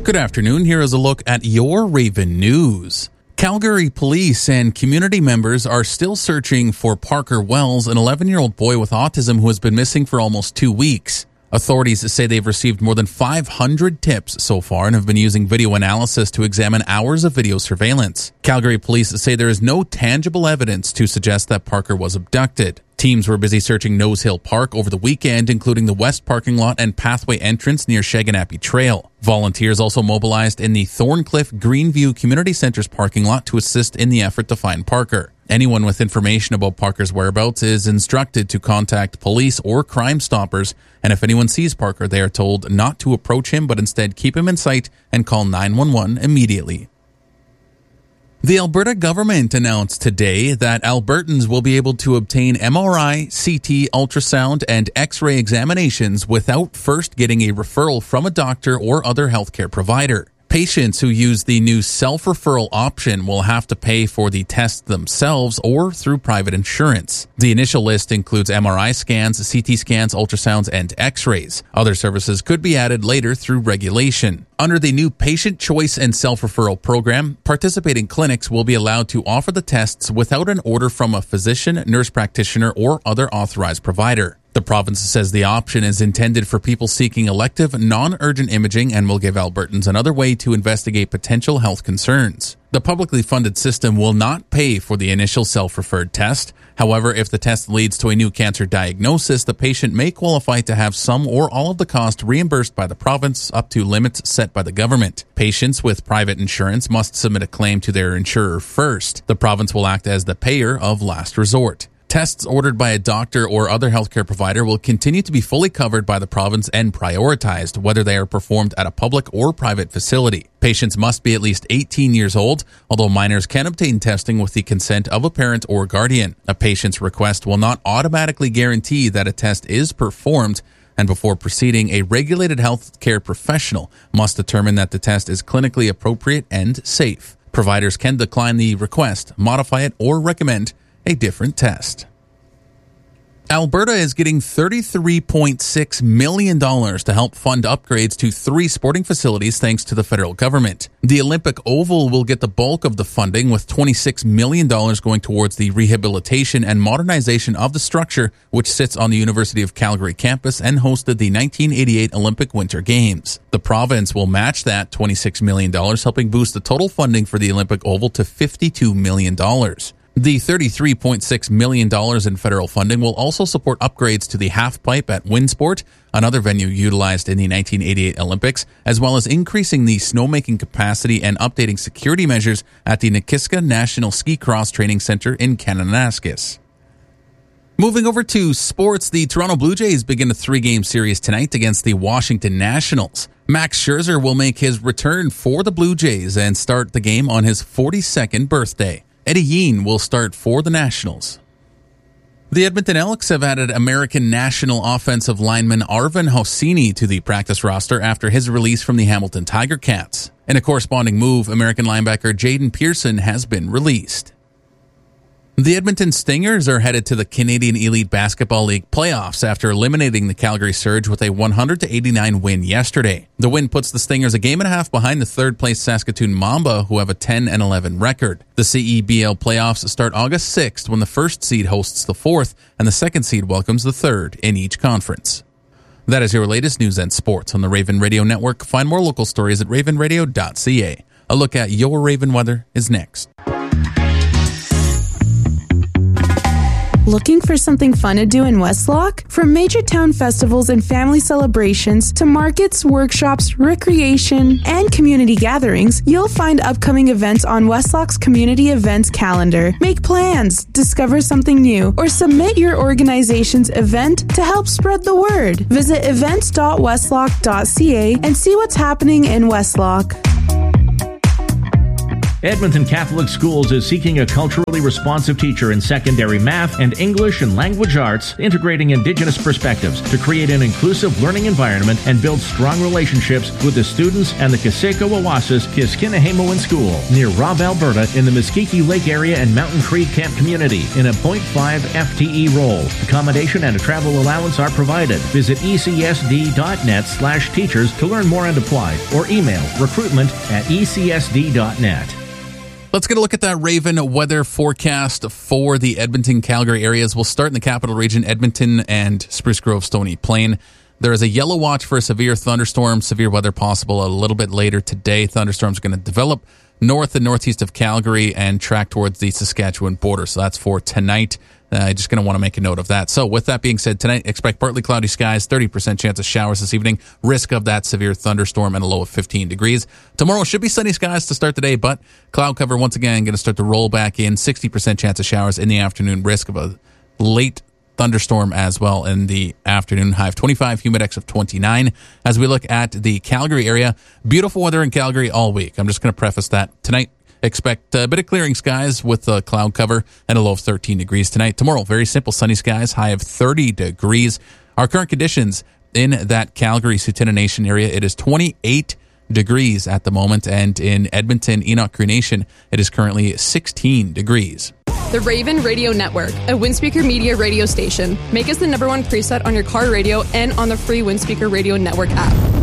Good afternoon. Here is a look at your Raven News. Calgary police and community members are still searching for Parker Wells, an 11-year-old boy with autism who has been missing for almost 2 weeks. Authorities say they've received more than 500 tips so far and have been using video analysis to examine hours of video surveillance. Calgary police say there is no tangible evidence to suggest that Parker was abducted. Teams were busy searching Nose Hill Park over the weekend, including the west parking lot and pathway entrance near Shaganappy Trail. Volunteers also mobilized in the Thorncliffe Greenview Community Center's parking lot to assist in the effort to find Parker. Anyone with information about Parker's whereabouts is instructed to contact police or Crime Stoppers, and if anyone sees Parker, they are told not to approach him, but instead keep him in sight and call 911 immediately. The Alberta government announced today that Albertans will be able to obtain MRI, CT, ultrasound, and X-ray examinations without first getting a referral from a doctor or other healthcare provider. Patients who use the new self-referral option will have to pay for the tests themselves or through private insurance. The initial list includes MRI scans, CT scans, ultrasounds, and X-rays. Other services could be added later through regulation. Under the new Patient Choice and Self-Referral Program, participating clinics will be allowed to offer the tests without an order from a physician, nurse practitioner, or other authorized provider. The province says the option is intended for people seeking elective, non-urgent imaging and will give Albertans another way to investigate potential health concerns. The publicly funded system will not pay for the initial self-referred test. However, if the test leads to a new cancer diagnosis, the patient may qualify to have some or all of the cost reimbursed by the province up to limits set by the government. Patients with private insurance must submit a claim to their insurer first. The province will act as the payer of last resort. Tests ordered by a doctor or other healthcare provider will continue to be fully covered by the province and prioritized, whether they are performed at a public or private facility. Patients must be at least 18 years old, although minors can obtain testing with the consent of a parent or guardian. A patient's request will not automatically guarantee that a test is performed, and before proceeding, a regulated healthcare professional must determine that the test is clinically appropriate and safe. Providers can decline the request, modify it, or recommend a different test. Alberta is getting $33.6 million to help fund upgrades to 3 sporting facilities thanks to the federal government. The Olympic Oval will get the bulk of the funding, with $26 million going towards the rehabilitation and modernization of the structure, which sits on the University of Calgary campus and hosted the 1988 Olympic Winter Games. The province will match that $26 million, helping boost the total funding for the Olympic Oval to $52 million. The $33.6 million in federal funding will also support upgrades to the half-pipe at Winsport, another venue utilized in the 1988 Olympics, as well as increasing the snowmaking capacity and updating security measures at the Nikiska National Ski Cross Training Center in Kananaskis. Moving over to sports, the Toronto Blue Jays begin a 3-game series tonight against the Washington Nationals. Max Scherzer will make his return for the Blue Jays and start the game on his 42nd birthday. Eddie Yeen will start for the Nationals. The Edmonton Elks have added American National offensive lineman Arvin Hosseini to the practice roster after his release from the Hamilton Tiger Cats. In a corresponding move, American linebacker Jaden Pearson has been released. The Edmonton Stingers are headed to the Canadian Elite Basketball League playoffs after eliminating the Calgary Surge with a 100-89 win yesterday. The win puts the Stingers a game and a half behind the third-place Saskatoon Mamba, who have a 10-11 record. The CEBL playoffs start August 6th when the first seed hosts the fourth and the second seed welcomes the third in each conference. That is your latest news and sports on the Raven Radio Network. Find more local stories at ravenradio.ca. A look at your Raven weather is next. Looking for something fun to do in Westlock? From major town festivals and family celebrations to markets, workshops, recreation, and community gatherings, you'll find upcoming events on Westlock's community events calendar. Make plans, discover something new, or submit your organization's event to help spread the word. Visit events.westlock.ca and see what's happening in Westlock. Edmonton Catholic Schools is seeking a culturally responsive teacher in secondary math and English and language arts, integrating Indigenous perspectives to create an inclusive learning environment and build strong relationships with the students and the Kaseko Wawasis Kiskinahamoan School near Robb, Alberta in the Muskegee Lake area and Mountain Creek Camp community in a 0.5 FTE role. Accommodation and a travel allowance are provided. Visit ecsd.net/teachers to learn more and apply, or email recruitment@ecsd.net. Let's get a look at that Raven weather forecast for the Edmonton, Calgary areas. We'll start in the capital region, Edmonton and Spruce Grove, Stony Plain. There is a yellow watch for a severe thunderstorm, severe weather possible a little bit later today. Thunderstorms are going to develop north and northeast of Calgary and track towards the Saskatchewan border. So that's for tonight. Just going to want to make a note of that. So with that being said, tonight, expect partly cloudy skies, 30% chance of showers this evening, risk of that severe thunderstorm, and a low of 15 degrees. Tomorrow should be sunny skies to start the day, but cloud cover once again going to start to roll back in, 60% chance of showers in the afternoon, risk of a late thunderstorm as well in the afternoon. High of 25, humidex of 29. As we look at the Calgary area, beautiful weather in Calgary all week. I'm just going to preface that. Tonight, expect a bit of clearing skies with a cloud cover and a low of 13 degrees tonight. Tomorrow, very simple sunny skies, high of 30 degrees. Our current conditions in that Calgary, Tsuut'ina Nation area, it is 28 degrees at the moment. And in Edmonton, Enoch Cree Nation, it is currently 16 degrees. The Raven Radio Network, a Windspeaker Media radio station. Make us the #1 preset on your car radio and on the free Windspeaker Radio Network app.